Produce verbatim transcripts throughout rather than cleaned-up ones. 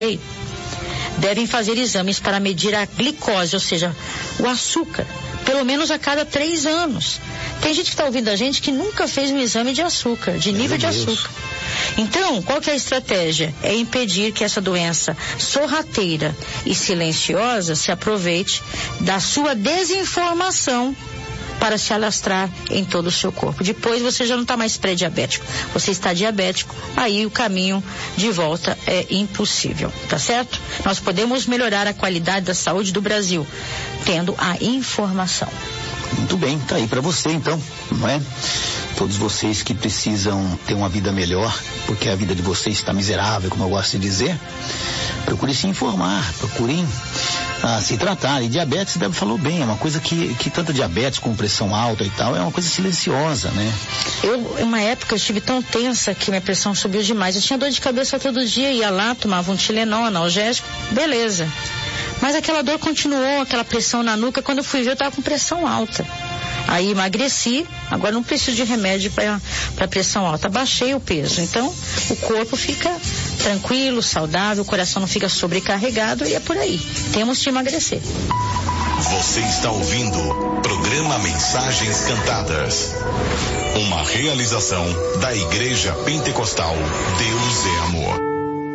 devem fazer exames para medir a glicose, ou seja, o açúcar, pelo menos a cada três anos. Tem gente que está ouvindo a gente que nunca fez um exame de açúcar, de nível de açúcar. Então, qual que é a estratégia? É impedir que essa doença sorrateira e silenciosa se aproveite da sua desinformação para se alastrar em todo o seu corpo. Depois você já não está mais pré-diabético, você está diabético, aí o caminho de volta é impossível, tá certo? Nós podemos melhorar a qualidade da saúde do Brasil, tendo a informação. Muito bem, tá aí para você então, não é? Todos vocês que precisam ter uma vida melhor, porque a vida de vocês está miserável, como eu gosto de dizer, procurem se informar, procurem ah, se tratar. E diabetes, Débora falou bem, é uma coisa que, que tanto diabetes como pressão alta e tal, é uma coisa silenciosa, né? Eu, em uma época, eu estive tão tensa que minha pressão subiu demais. Eu tinha dor de cabeça todo dia, ia lá, tomava um Tilenol, analgésico, beleza. Mas aquela dor continuou, aquela pressão na nuca. Quando eu fui ver, eu estava com pressão alta. Aí emagreci, agora não preciso de remédio para pressão alta. Baixei o peso. Então, o corpo fica tranquilo, saudável, o coração não fica sobrecarregado e é por aí. Temos que emagrecer. Você está ouvindo o programa Mensagens Cantadas. Uma realização da Igreja Pentecostal Deus é Amor.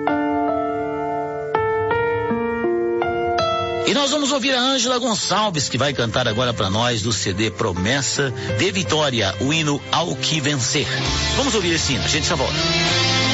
E nós vamos ouvir a Ângela Gonçalves, que vai cantar agora para nós do C D Promessa de Vitória, o hino Ao Que Vencer. Vamos ouvir esse hino, a gente já volta.